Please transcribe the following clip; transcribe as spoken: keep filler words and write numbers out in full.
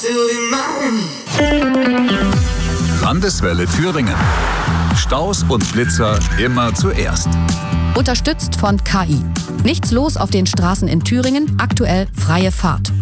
Landeswelle Thüringen. Staus und Blitzer immer zuerst. Unterstützt von K I. Nichts los auf den Straßen in Thüringen, aktuell freie Fahrt.